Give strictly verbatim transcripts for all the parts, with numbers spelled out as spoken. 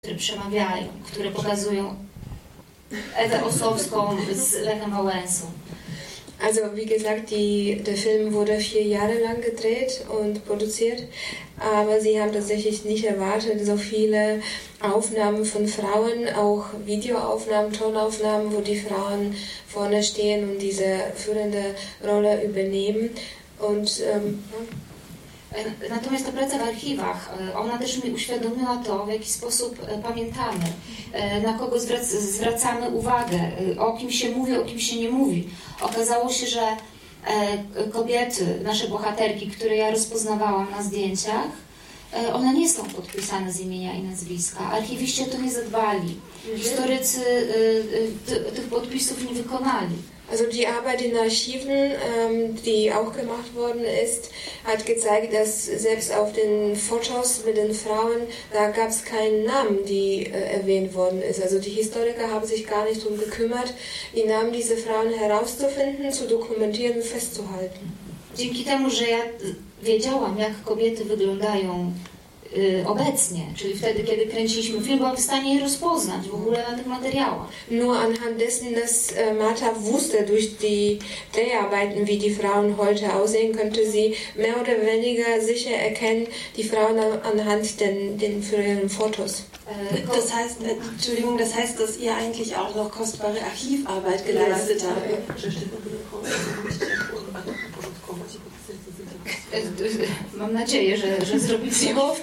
które przemawiają, które pokazują Ewę Ossowską z Lechem Wałęsą. Also wie gesagt, die, der Film wurde vier Jahre lang gedreht und produziert, aber sie haben tatsächlich nicht erwartet, so viele Aufnahmen von Frauen, auch Videoaufnahmen, Tonaufnahmen, wo die Frauen vorne stehen und diese führende Rolle übernehmen. Und ähm, Natomiast ta praca w archiwach, ona też mi uświadomiła to, w jaki sposób pamiętamy, na kogo zwracamy uwagę, o kim się mówi, o kim się nie mówi. Okazało się, że kobiety, nasze bohaterki, które ja rozpoznawałam na zdjęciach, one nie są podpisane z imienia i nazwiska. Archiwiści o to nie zadbali. Historycy tych podpisów nie wykonali. Also die Arbeit in Archiven, ähm, die auch gemacht worden ist, hat gezeigt, dass selbst auf den Fotos mit den Frauen, da gab es keinen Namen, die äh, erwähnt worden ist. Also die Historiker haben sich gar nicht darum gekümmert, die Namen dieser Frauen herauszufinden, zu dokumentieren und festzuhalten. Dzięki temu, że ja wiedziałam, jak kobiety wyglądają y, obecnie, czyli wtedy, kiedy kręciliśmy film, byłam w stanie je rozpoznać w ogóle na tych materiałach. Nur anhand dessen, dass äh, Martha wusste durch die Dreharbeiten, wie die Frauen heute aussehen, könnte sie mehr oder weniger sicher erkennen, die Frauen anhand den, den früheren Fotos. Das heißt, Entschuldigung, das heißt, dass ihr eigentlich auch noch kostbare Archivarbeit geleistet habt. Mam nadzieję, że, że zrobiliście to.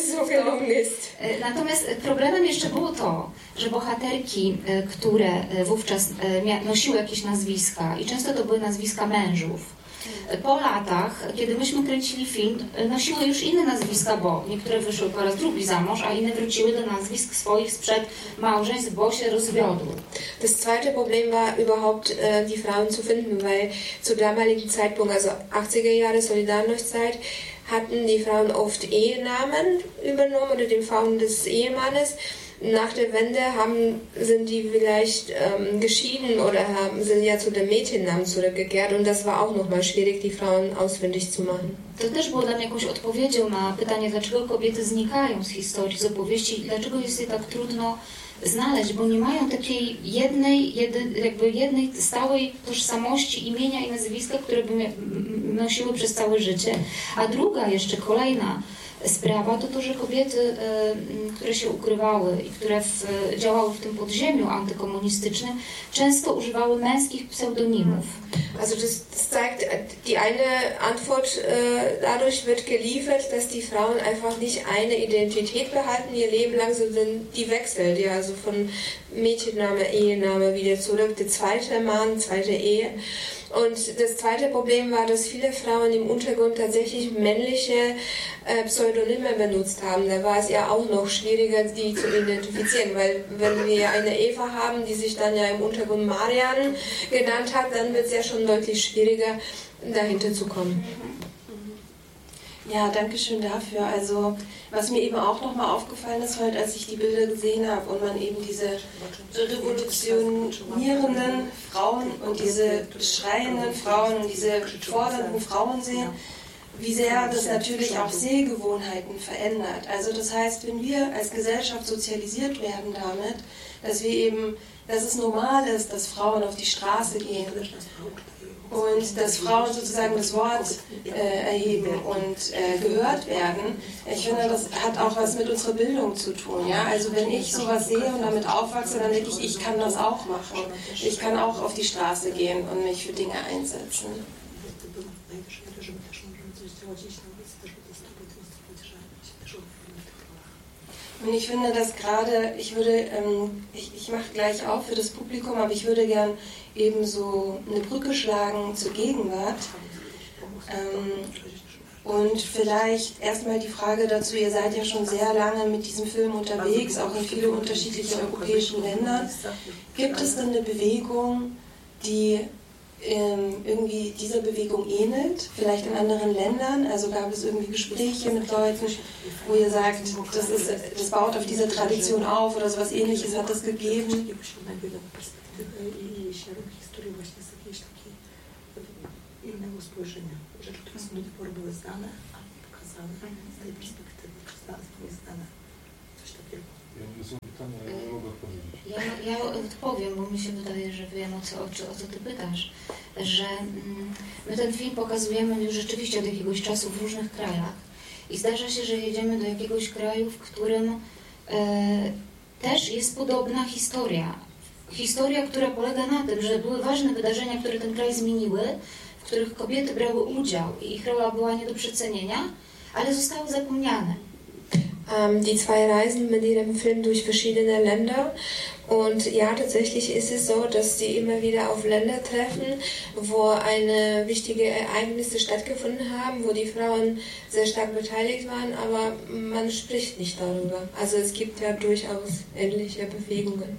Natomiast problemem jeszcze było to, że bohaterki, które wówczas nosiły jakieś nazwiska i często to były nazwiska mężów, po latach, kiedy myśmy kręcili film, nosiły już inne nazwiska, bo niektóre wyszły po raz drugi za mąż, a inne wróciły do nazwisk swoich sprzed małżeństw, bo się rozwiodły. Das zweite Problem war überhaupt äh, die Frauen zu finden, weil zu damaligen Zeitpunkt, also achtziger Jahre Solidarność-Zeit, hatten die Frauen oft Ehenamen übernommen oder den Frauen des Ehemannes. Nach der Wende haben, sind die vielleicht ähm, geschieden oder haben, sind ja zu den Mädchennamen zurückgekehrt und das war auch nochmal schwierig, die Frauen ausfindig zu machen. To też było dla mnie jakąś odpowiedzią na pytanie, dlaczego kobiety znikają z historii, z opowieści i dlaczego jest je tak trudno znaleźć, bo nie mają takiej jednej, jedy, jakby jednej stałej tożsamości, imienia i nazwiska, które by nosiły przez całe życie. A druga jeszcze, kolejna sprawa to to, że kobiety, które się ukrywały i które w, działały w tym podziemiu antykomunistycznym, często używały męskich pseudonimów. Also das, das zeigt, die eine Antwort äh, dadurch wird geliefert, dass die Frauen einfach nicht eine Identität behalten, ihr Leben lang, sondern die wechselt, ja, also von Mädchenname, Ehename wieder zurück, der zweite Mann, zweite Ehe. Und das zweite Problem war, dass viele Frauen im Untergrund tatsächlich männliche äh, Pseudonyme benutzt haben. Da war es ja auch noch schwieriger, die zu identifizieren, weil wenn wir eine Eva haben, die sich dann ja im Untergrund Marian genannt hat, dann wird es ja schon deutlich schwieriger, dahinter zu kommen. Ja, danke schön dafür. Also was mir eben auch nochmal aufgefallen ist, heute, als ich die Bilder gesehen habe und man eben diese revolutionierenden Frauen und diese schreienden Frauen und diese fordernden Frauen sehen, wie sehr das natürlich auch Sehgewohnheiten verändert. Also das heißt, wenn wir als Gesellschaft sozialisiert werden damit, dass wir eben, dass es normal ist, dass Frauen auf die Straße gehen und dass Frauen sozusagen das Wort äh, erheben und äh, gehört werden. Ich finde, das hat auch was mit unserer Bildung zu tun. Ja? Also wenn ich sowas sehe und damit aufwachse, dann denke ich, ich kann das auch machen. Ich kann auch auf die Straße gehen und mich für Dinge einsetzen. Und ich finde, dass gerade, ich würde, ähm, ich, ich mache gleich auf für das Publikum, aber ich würde gern eben so eine Brücke schlagen zur Gegenwart. Ähm, und vielleicht erstmal die Frage dazu, ihr seid ja schon sehr lange mit diesem Film unterwegs, auch in viele unterschiedliche europäischen Ländern. Gibt es denn eine Bewegung, die ähm, irgendwie dieser Bewegung ähnelt, vielleicht in anderen Ländern? Also gab es irgendwie Gespräche mit Leuten, wo ihr sagt, das, ist, das baut auf dieser Tradition auf oder sowas Ähnliches hat es gegeben? Ja nie są pytania, ja nie mogę odpowiedzieć. Ja, ja odpowiem, bo mi się wydaje, że wiem, o co, o co, o co ty pytasz. Że mm, my ten film pokazujemy już rzeczywiście od jakiegoś czasu w różnych krajach. I zdarza się, że jedziemy do jakiegoś kraju, w którym e, też jest podobna historia. Historia, która polega na tym, że były ważne wydarzenia, które ten kraj zmieniły, w których kobiety brały udział i ich rola była nie do przecenienia, ale zostały zapomniane. Ähm, die zwei reisen mit ihrem Film durch verschiedene Länder und ja, tatsächlich ist es so, dass sie immer wieder auf Länder treffen, wo eine wichtige Ereignisse stattgefunden haben, wo die Frauen sehr stark beteiligt waren, aber man spricht nicht darüber. Also es gibt ja durchaus ähnliche Bewegungen.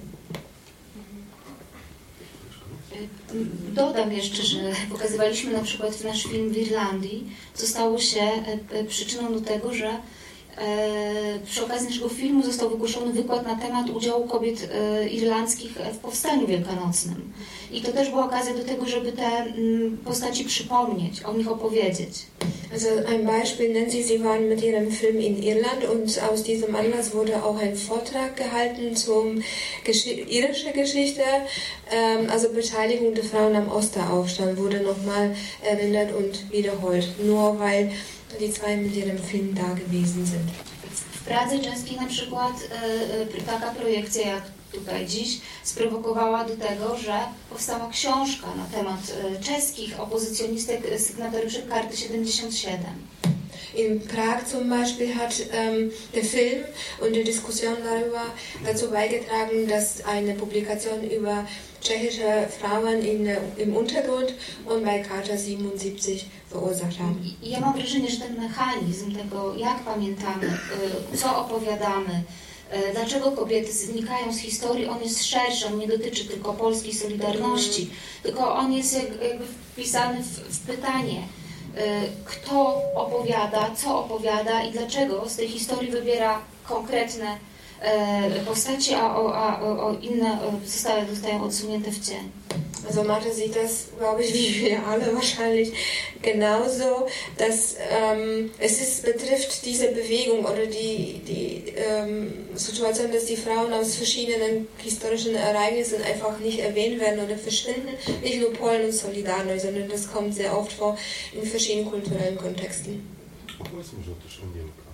Dodam jeszcze, że pokazywaliśmy na przykład nasz film w Irlandii, co stało się przyczyną do tego, że przy okazji naszego filmu został wygłoszony wykład na temat udziału kobiet irlandzkich w powstaniu wielkanocnym. I to też była okazja do tego, żeby te postaci przypomnieć, o nich opowiedzieć. Also ein Beispiel nennt sie, sie waren mit ihrem Film in Irland und aus diesem Anlass wurde auch ein Vortrag gehalten zum Gesch irische Geschichte. Ähm, also Beteiligung der Frauen am Osteraufstand wurde nochmal erinnert und wiederholt, nur weil die zwei mit ihrem Film da gewesen sind. W Pradze czeskiej na przykład e, taka projekcja jak tutaj dziś sprowokowała do tego, że powstała książka na temat e, czeskich opozycjonistek sygnatariuszy Karty siedemdziesiąt siedem. In Prag zum Beispiel hat ähm, der Film und die Diskussion darüber dazu beigetragen, dass eine Publikation über tschechische Frauen in, im Untergrund und bei Charta siebenundsiebzig verursacht haben. I ja mam wrażenie, że ten mechanizm tego, jak pamiętamy, co opowiadamy, dlaczego kobiety znikają z historii, on jest szerszy, on nie dotyczy tylko polskiej Solidarności, tylko on jest jakby wpisany w, w pytanie, kto opowiada, co opowiada i dlaczego z tej historii wybiera konkretne postaci, a, a, a inne zostały, zostają odsunięte w cień. Also Martha sieht das, glaube ich, wie wir alle wahrscheinlich genauso, dass ähm, es ist, betrifft diese Bewegung oder die, die ähm, Situation, dass die Frauen aus verschiedenen historischen Ereignissen einfach nicht erwähnt werden oder verschwinden. Nicht nur Polen und Solidarność, sondern das kommt sehr oft vor in verschiedenen kulturellen Kontexten. Opowiedz może też o Niemkach.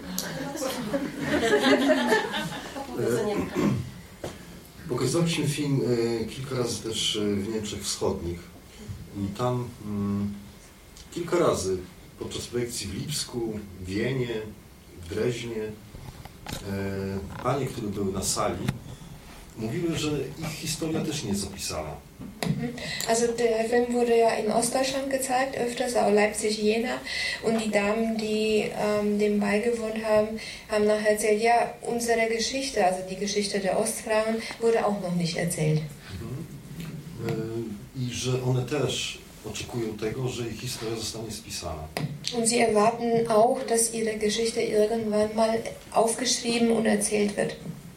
Pokazaliśmy film e, kilka razy też w Niemczech Wschodnich i tam mm, kilka razy podczas projekcji w Lipsku, w Wienie, w Dreźnie e, panie, które były na sali, mówiły, że ich historia też nie jest opisana. Also der Film wurde ja in Ostdeutschland gezeigt, öfters auch Leipzig, Jena, und die Damen, die ähm, dem beigewohnt haben, haben nachher erzählt, ja, unsere Geschichte, also die Geschichte der Ostfrauen, wurde auch noch nicht erzählt. Mhm. I że one też oczekują tego, że ich historia zostanie spisana. Und sie erwarten auch, dass ihre Geschichte irgendwann mal aufgeschrieben und erzählt wird.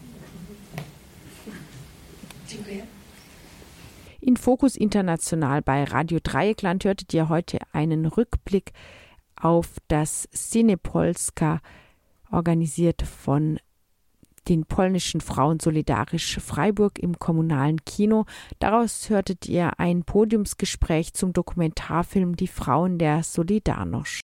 Dziękuję. In Fokus International bei Radio Dreieckland hörtet ihr heute einen Rückblick auf das Scene Polska, organisiert von den polnischen Frauen Solidarisch Freiburg im kommunalen Kino. Daraus hörtet ihr ein Podiumsgespräch zum Dokumentarfilm Die Frauen der Solidarność.